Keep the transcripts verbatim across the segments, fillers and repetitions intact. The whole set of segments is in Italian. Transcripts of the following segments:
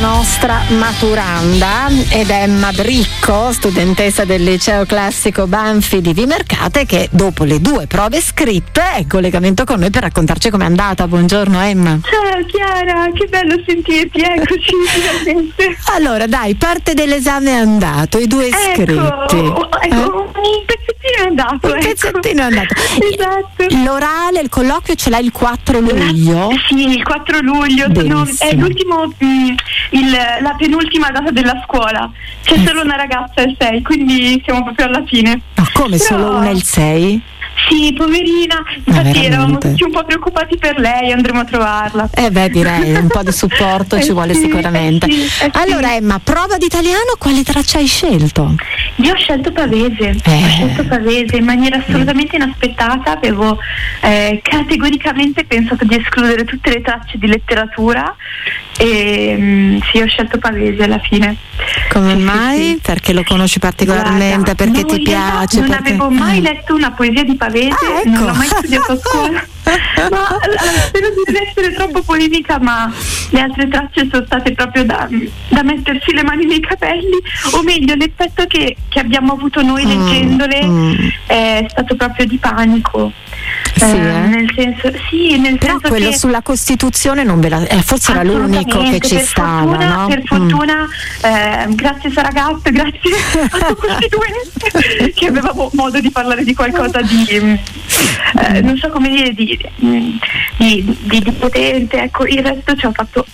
nostra maturanda ed è Emma Bricco, studentessa del liceo classico Banfi di Vimercate, che dopo le due prove scritte è in collegamento con noi per raccontarci com'è andata. Buongiorno Emma. Ciao Chiara, che bello sentirti, eccoci finalmente. Allora dai, parte dell'esame è andato, i due scritti. Ecco, ecco eh? un pezzettino è andato. Un ecco. pezzettino è andato. Esatto. L'orale, il colloquio ce l'hai il quattro luglio? Sì, il quattro luglio, sono, è l'ultimo, mh, il, la penultima data della scuola. C'è eh. solo una ragazza il sei, quindi siamo proprio alla fine. Ma come Però... solo una il sei? Sì, poverina, infatti eravamo tutti un po' preoccupati per lei, andremo a trovarla. Eh beh, direi un po' di supporto eh ci vuole sì, sicuramente. Eh sì, eh allora sì. Emma, prova di italiano, quale traccia hai scelto? Io ho scelto Pavese, eh. ho scelto Pavese in maniera assolutamente inaspettata, avevo eh, categoricamente pensato di escludere tutte le tracce di letteratura e mh, sì, ho scelto Pavese alla fine. Come sì, mai? Sì, sì. Perché lo conosci particolarmente? Guarda, perché no, ti piace? Non perché... avevo mai eh. letto una poesia di Pavese, ah, ecco. non l'ho mai studiato a scuola. Ma spero di non essere troppo polemica, ma le altre tracce sono state proprio da, da mettersi le mani nei capelli, o meglio l'effetto che, che abbiamo avuto noi leggendole mm, mm. è stato proprio di panico. Sì, eh, eh? nel senso, sì, nel però senso quello che sulla Costituzione non ve la, eh, forse era l'unico che ci per stava, fortuna, no? Per fortuna, mm. eh, grazie Saragat, grazie al Costituente che avevamo modo di parlare di qualcosa di eh, non so come dire di, di, di, di potente, ecco, il resto ci ha fatto.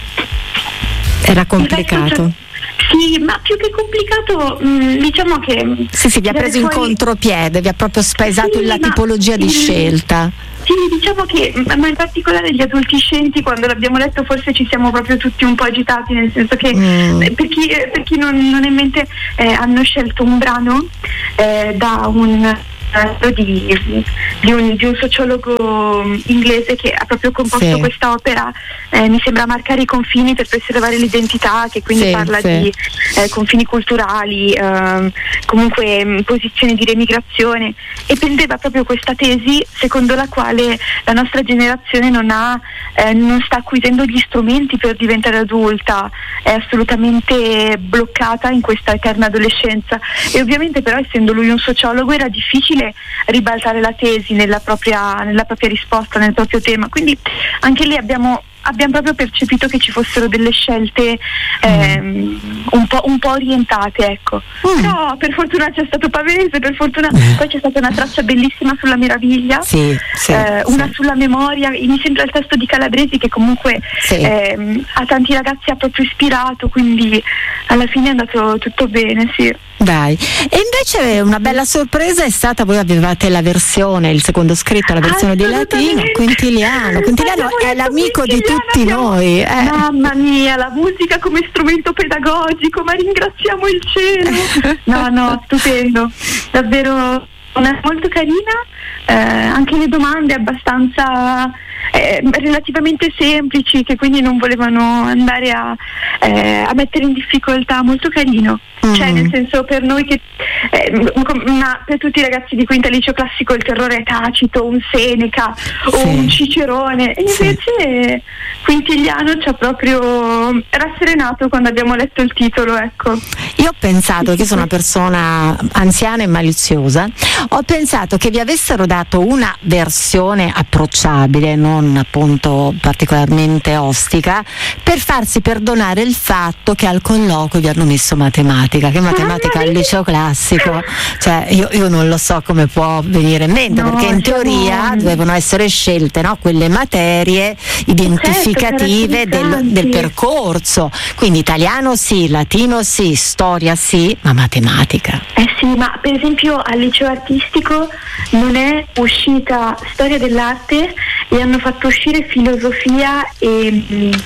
Era complicato. Sì, ma più che complicato, mh, diciamo che sì, sì, vi ha preso fuori... in contropiede, vi ha proprio spaesato sì, la tipologia di il... scelta. Sì, diciamo che, ma in particolare gli adolescenti, quando l'abbiamo letto forse ci siamo proprio tutti un po' agitati, nel senso che mm. per chi, per chi non, non è in mente eh, hanno scelto un brano eh, da un Di, di, un, di un sociologo inglese che ha proprio composto sì. questa opera, eh, mi sembra marcare i confini per preservare l'identità, che quindi sì, parla sì. di eh, confini culturali, eh, comunque mh, posizioni di remigrazione, e prendeva proprio questa tesi secondo la quale la nostra generazione non ha eh, non sta acquisendo gli strumenti per diventare adulta, è assolutamente bloccata in questa eterna adolescenza. E ovviamente però, essendo lui un sociologo, era difficile ribaltare la tesi nella propria, nella propria risposta, nel proprio tema, quindi anche lì abbiamo abbiamo proprio percepito che ci fossero delle scelte ehm, un po', un po' orientate, ecco. Mm. Però per fortuna c'è stato Pavese, per fortuna poi c'è stata una traccia bellissima sulla meraviglia, sì, sì, eh, sì. una sulla memoria, mi sembra il testo di Calabresi che comunque sì. ehm, a tanti ragazzi ha proprio ispirato, quindi alla fine è andato tutto bene, sì. Dai, e invece una bella sorpresa è stata, voi avevate la versione, il secondo scritto, la versione di latino, Quintiliano. Quintiliano è l'amico di tutti noi. Eh. Mamma mia, la musica come strumento pedagogico, ma ringraziamo il cielo. No, no, stupendo, davvero una, molto carina, eh, anche le domande abbastanza eh, relativamente semplici, che quindi non volevano andare a, eh, a mettere in difficoltà, molto carino. Mm. Cioè, nel senso, per noi che eh, ma per tutti i ragazzi di quinta liceo classico il terrore è Tacito, un Seneca sì. o un Cicerone, e invece sì. Quintiliano ci ha proprio rasserenato quando abbiamo letto il titolo, ecco. Io ho pensato, che sono una persona anziana e maliziosa, ho pensato che vi avessero dato una versione approcciabile, non appunto particolarmente ostica, per farsi perdonare il fatto che al colloquio vi hanno messo matematica. Che matematica al liceo classico, cioè io, io non lo so come può venire in mente, no, perché in teoria no. dovevano essere scelte, no, quelle materie identificative certo, del, del percorso, quindi italiano sì, latino sì, storia sì, ma matematica. Eh sì, ma per esempio al liceo artistico non è uscita storia dell'arte e hanno fatto uscire filosofia e,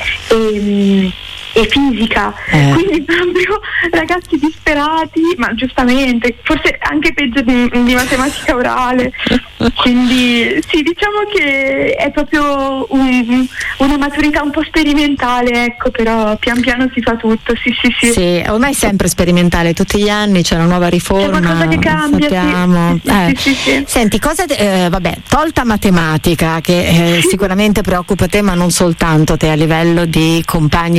e e fisica, eh. quindi proprio ragazzi disperati, ma giustamente, forse anche peggio di, di matematica orale, quindi sì, diciamo che è proprio un, una maturità un po' sperimentale, ecco, però pian piano si fa tutto, sì sì sì. Sì, ormai è sempre sperimentale, tutti gli anni c'è una nuova riforma, c'è qualcosa che cambia, sappiamo. Sì, eh. sì, sì, sì. Senti, cosa, eh, vabbè, tolta matematica, che eh, sicuramente preoccupa te, ma non soltanto te, a livello di compagni di liceo classico,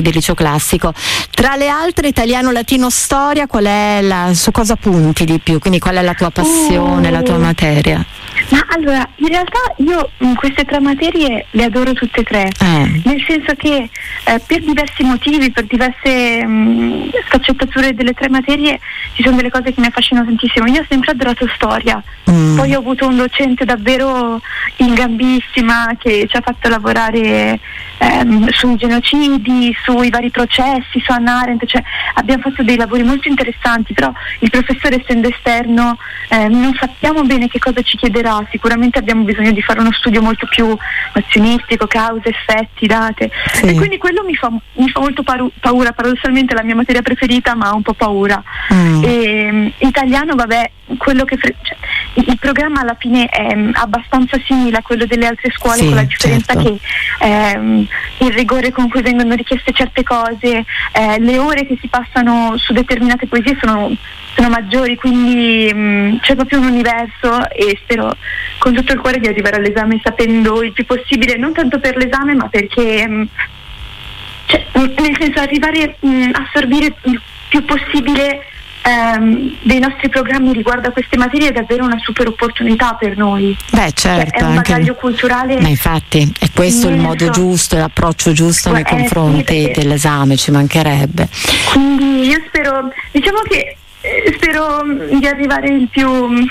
classico. Tra le altre, italiano, latino, storia, qual è la, su cosa punti di più? Quindi qual è la tua passione, uh, la tua materia? Ma allora, in realtà io mh, queste tre materie le adoro tutte e tre, eh. nel senso che eh, per diversi motivi, per diverse mh, sfaccettature delle tre materie, ci sono delle cose che mi affascinano tantissimo. Io ho sempre adorato storia, mm. poi ho avuto un docente davvero in gambissima che ci ha fatto lavorare ehm, sui genocidi, sui vari processi, su Hannah Arendt, cioè abbiamo fatto dei lavori molto interessanti, però il professore, essendo esterno, eh, non sappiamo bene che cosa ci chiederà. Sicuramente abbiamo bisogno di fare uno studio molto più nozionistico, cause, effetti, date, sì. E quindi quello mi fa, mi fa molto paru- paura, paradossalmente è la mia materia preferita, ma un po' paura. Mm. E, italiano, vabbè, quello che fre- cioè, il programma alla fine è um, abbastanza simile a quello delle altre scuole, sì, con la differenza certo. che um, il rigore con cui vengono richieste certe cose, eh, le ore che si passano su determinate poesie sono sono maggiori, quindi mh, c'è proprio un universo, e spero con tutto il cuore di arrivare all'esame sapendo il più possibile, non tanto per l'esame ma perché mh, cioè, nel senso arrivare mh, a assorbire il più possibile ehm, dei nostri programmi riguardo a queste materie è davvero una super opportunità per noi. Beh, certo, è un anche bagaglio culturale. Ma infatti è questo il modo giusto, l'approccio giusto nei eh, confronti sì, dell'esame, ci mancherebbe. Quindi io spero, diciamo che spero di arrivare il più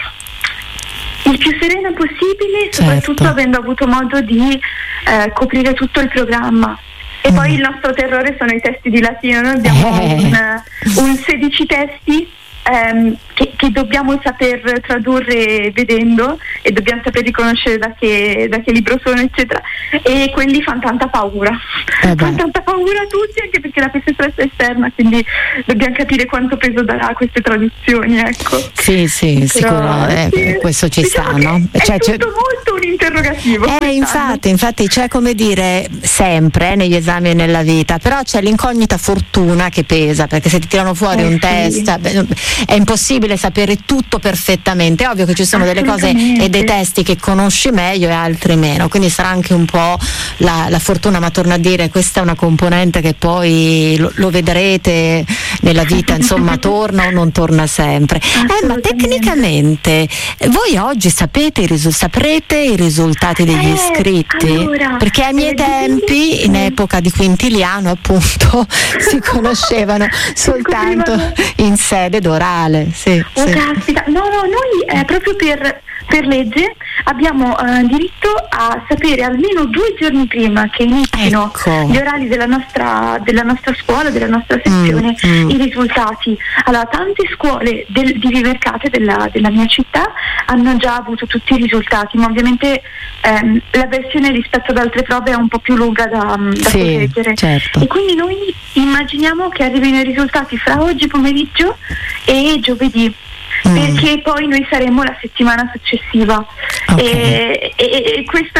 il più serena possibile, soprattutto certo. avendo avuto modo di eh, coprire tutto il programma. E mm. poi il nostro terrore sono i testi di latino. Noi abbiamo eh. un, un sedici testi ehm, che, che dobbiamo saper tradurre vedendo, e dobbiamo saper riconoscere da che, da che libro sono, eccetera, e quelli fanno tanta paura eh fanno tanta paura tutti, anche perché la professoressa è esterna, quindi dobbiamo capire quanto peso darà a queste traduzioni, ecco. Sì, sì, sicuramente eh, sì, questo ci diciamo sta, no? È cioè, tutto c'è... molto un interrogativo. Eh, infatti, infatti c'è, come dire, sempre eh, negli esami e nella vita, però c'è l'incognita fortuna che pesa, perché se ti tirano fuori eh, un sì. test beh, è impossibile sapere tutto perfettamente. È ovvio che ci sono delle cose e dei testi che conosci meglio e altri meno, quindi sarà anche un po' la, la fortuna, ma torno a dire, questa è una componente che poi lo, lo vedrete nella vita, insomma, torna o non torna sempre. Eh, ma tecnicamente voi oggi sapete i risu- saprete i risultati degli eh, iscritti? Allora, perché ai miei eh, tempi, in epoca di Quintiliano appunto, si conoscevano soltanto in sede d'orale. Sì, oh, sì. caspita, no, no, noi eh, proprio per Per legge abbiamo eh, diritto a sapere almeno due giorni prima che inizino ecco. gli orali della nostra, della nostra scuola, della nostra sezione, mm, mm. i risultati. Allora, tante scuole del, di Vimercate, della, della mia città, hanno già avuto tutti i risultati, ma ovviamente ehm, la versione rispetto ad altre prove è un po' più lunga da, da sì, correggere. Certo. E quindi noi immaginiamo che arrivino i risultati fra oggi pomeriggio e giovedì. Mm. Perché poi noi saremo la settimana successiva, okay. e, e, e questo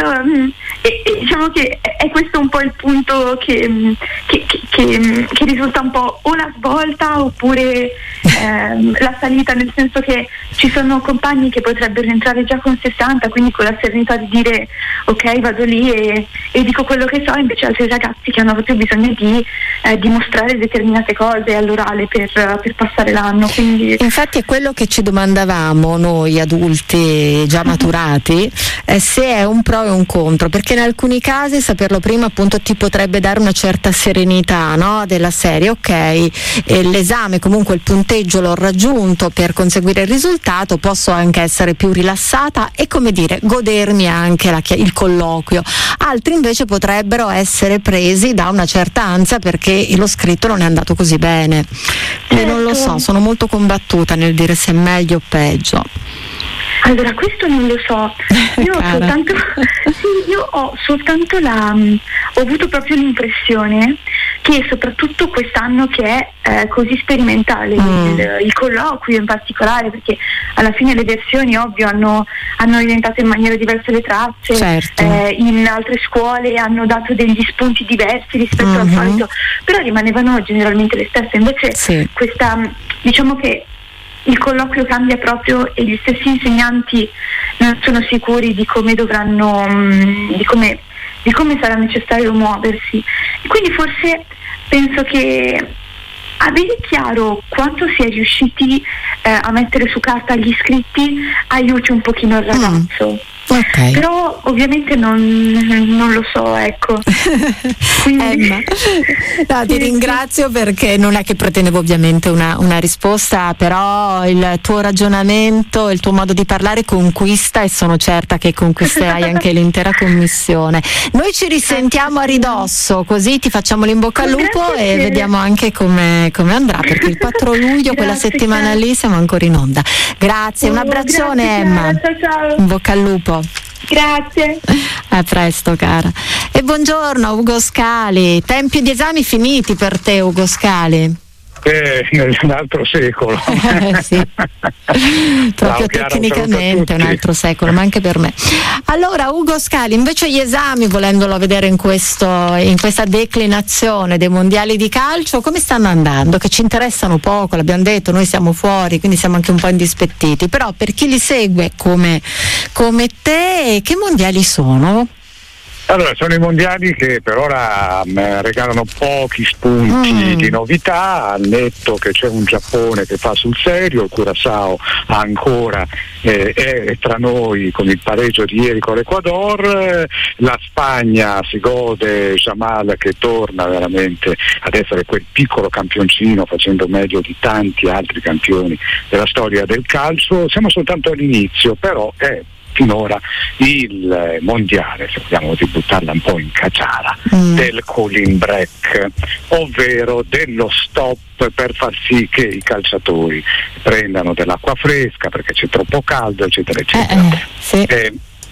e, e diciamo che è questo un po' il punto che, che, che, che, che risulta un po' o la svolta oppure ehm, la salita, nel senso che ci sono compagni che potrebbero entrare già con sessanta, quindi con la serenità di dire ok, vado lì e, e dico quello che so, invece altri ragazzi che hanno proprio bisogno di eh, dimostrare determinate cose all'orale per, per passare l'anno. Quindi infatti è quello che ci domandavamo noi adulti già maturati, eh, se è un pro e un contro, perché in alcuni casi saperlo prima appunto ti potrebbe dare una certa serenità, no? Della serie, ok, eh, l'esame comunque il punteggio l'ho raggiunto per conseguire il risultato, posso anche essere più rilassata e, come dire, godermi anche la, il colloquio. Altri invece potrebbero essere presi da una certa ansia perché lo scritto non è andato così bene. E non lo so, sono molto combattuta nel dire se è meglio o peggio. Allora, questo non lo so. Io ho soltanto sì, io ho soltanto la ho avuto proprio l'impressione che soprattutto quest'anno che è eh, così sperimentale, mm. il, il colloquio in particolare, perché alla fine le versioni ovvio hanno, hanno orientato in maniera diversa le tracce, certo. eh, in altre scuole hanno dato degli spunti diversi rispetto mm-hmm. al solito, però rimanevano generalmente le stesse. Invece sì. questa, diciamo che il colloquio cambia proprio e gli stessi insegnanti non sono sicuri di come dovranno, di come, di come sarà necessario muoversi. E quindi forse penso che avere chiaro quanto si è riusciti eh, a mettere su carta gli iscritti aiuti un pochino il ragazzo. Mm. Okay. Però ovviamente non, non lo so, ecco. Quindi... Emma, no, ti ringrazio perché non è che pretendevo ovviamente una, una risposta, però il tuo ragionamento, il tuo modo di parlare conquista e sono certa che conquisterai anche l'intera commissione. Noi ci risentiamo a ridosso, così ti facciamo l'in bocca al lupo e vediamo anche come, come andrà, perché il quattro luglio, quella settimana lì, siamo ancora in onda. Grazie, un abbraccione, grazie, Emma. Ciao, ciao. In bocca al lupo. Grazie. A presto, cara. E buongiorno Ugo Scali. Tempi di esami finiti per te, Ugo Scali? Eh, un altro secolo. Eh, sì. Proprio Ciao, tecnicamente un altro secolo, ma anche per me. Allora, Ugo Scali, invece gli esami, volendolo vedere in, questo, in questa declinazione dei mondiali di calcio, come stanno andando? Che ci interessano poco, l'abbiamo detto, noi siamo fuori, quindi siamo anche un po' indispettiti, però per chi li segue come, come te, che mondiali sono? Allora, sono i mondiali che per ora mh, regalano pochi spunti mm. di novità, al netto che c'è un Giappone che fa sul serio, il Curaçao ancora eh, è tra noi con il pareggio di ieri con l'Ecuador, eh, la Spagna si gode Jamal che torna veramente ad essere quel piccolo campioncino facendo meglio di tanti altri campioni della storia del calcio. Siamo soltanto all'inizio, però è finora il mondiale, se vogliamo di buttarla un po' in caciara, mm. del cooling break, ovvero dello stop per far sì che i calciatori prendano dell'acqua fresca perché c'è troppo caldo, eccetera, eccetera. Eh, eh, sì. eh,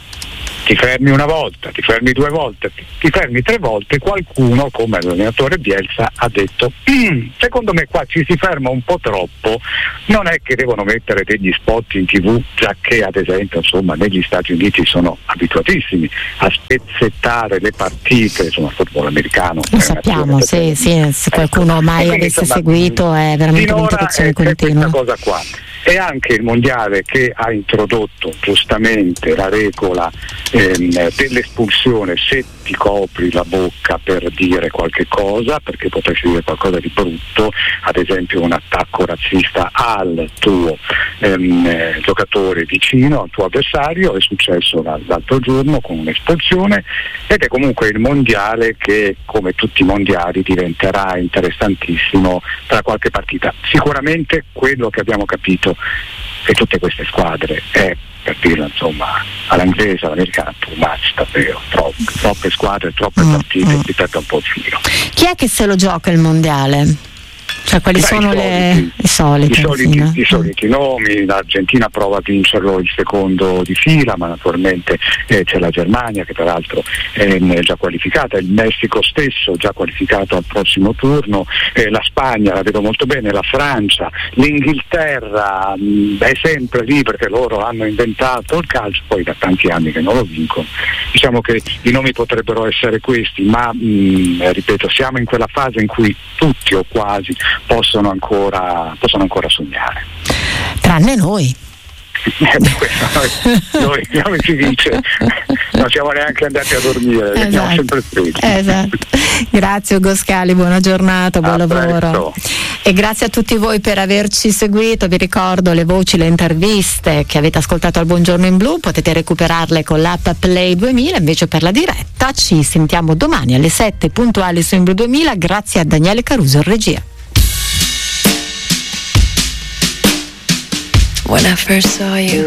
ti fermi una volta, ti fermi due volte, ti fermi tre volte, qualcuno come l'allenatore Bielsa ha detto mm, secondo me qua ci si ferma un po' troppo, non è che devono mettere degli spot in tv, già che ad esempio insomma negli Stati Uniti sono abituatissimi a spezzettare le partite, insomma il football americano lo sappiamo, sì, sì, se qualcuno ecco. mai quindi, avesse insomma, seguito è veramente un'interruzione continua. Questa cosa qua. E anche il mondiale che ha introdotto giustamente la regola ehm, dell'espulsione se ti copri la bocca per dire qualche cosa, perché potresti dire qualcosa di brutto, ad esempio un attacco razzista al tuo ehm, eh, giocatore vicino, al tuo avversario. È successo l'altro giorno con un'espulsione, ed è comunque il mondiale che, come tutti i mondiali, diventerà interessantissimo tra qualche partita. Sicuramente quello che abbiamo capito che tutte queste squadre è, per dirlo insomma all'inglese, all'americana, too much, davvero troppe, troppe squadre, troppe mm, partite, mm. si perde un po' il filo. Chi è che se lo gioca il mondiale? Cioè quali Beh, sono i le i soliti, i soliti, i soliti nomi. L'Argentina prova a vincerlo il secondo di fila, ma naturalmente eh, c'è la Germania che peraltro è già qualificata, il Messico stesso già qualificato al prossimo turno, eh, la Spagna la vedo molto bene, la Francia, l'Inghilterra mh, è sempre lì perché loro hanno inventato il calcio, poi da tanti anni che non lo vincono. Diciamo che i nomi potrebbero essere questi, ma mh, ripeto, siamo in quella fase in cui tutti o quasi possono ancora possono ancora sognare, tranne noi. noi, noi, noi si dice non siamo neanche andati a dormire, esatto. Siamo sempre svegli. Esatto. Grazie Ugo Scali, buona giornata, buon a lavoro presto. E grazie a tutti voi per averci seguito. Vi ricordo le voci, le interviste che avete ascoltato al Buongiorno in Blu, potete recuperarle con l'app Play duemila. Invece per la diretta ci sentiamo domani alle sette puntuali su In Blu duemila. Grazie a Daniele Caruso in regia. When I first saw you